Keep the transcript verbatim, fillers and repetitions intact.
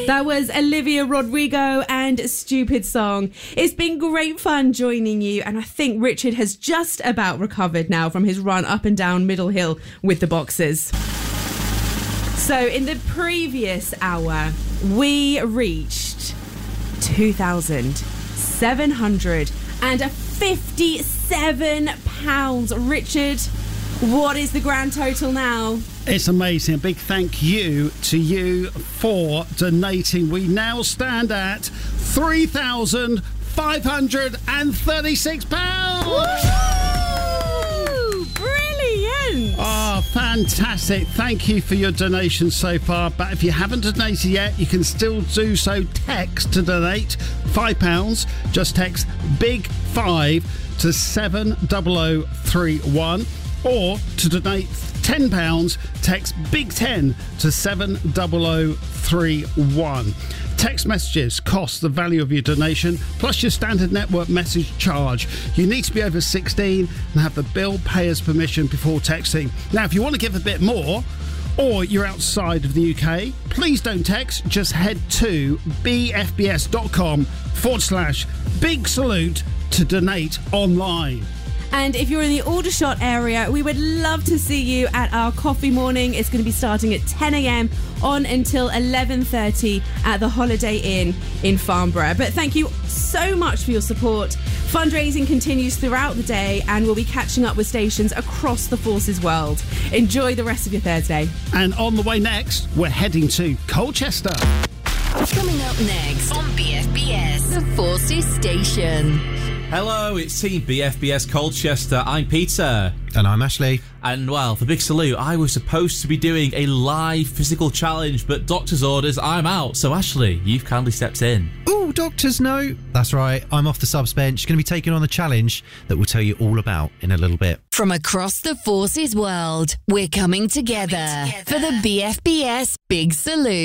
That was Olivia Rodrigo and Stupid Song. It's been great fun joining you, and I think Richard has just about recovered now from his run up and down Middle Hill with the boxers. So in the previous hour, we reached two thousand seven hundred fifty-seven pounds. Richard, what is the grand total now? It's amazing. A big thank you to you for donating. We now stand at three thousand five hundred thirty-six pounds. Woo! Brilliant! Oh, fantastic. Thank you for your donation so far. But if you haven't donated yet, you can still do so. Text to donate five pounds. Just text big five to seven zero zero three one. Or to donate ten pounds, text big ten to seven zero zero three one. Text messages cost the value of your donation, plus your standard network message charge. You need to be over sixteen and have the bill payer's permission before texting. Now, if you want to give a bit more, or you're outside of the U K, please don't text. Just head to bfbs.com forward slash big salute to donate online. And if you're in the Aldershot area, we would love to see you at our coffee morning. It's going to be starting at ten a.m. on until eleven thirty at the Holiday Inn in Farnborough. But thank you so much for your support. Fundraising continues throughout the day, and we'll be catching up with stations across the Forces world. Enjoy the rest of your Thursday. And on the way next, we're heading to Colchester. Coming up next on B F B S, the Forces station. Hello, it's Team B F B S Colchester. I'm Peter. And I'm Ashley. And, well, for Big Salute, I was supposed to be doing a live physical challenge, but doctor's orders, I'm out. So, Ashley, you've kindly stepped in. Oh, doctor's note. That's right. I'm off the subs bench. Going to be taking on the challenge that we'll tell you all about in a little bit. From across the Forces world, we're coming together, coming together. for the B F B S Big Salute.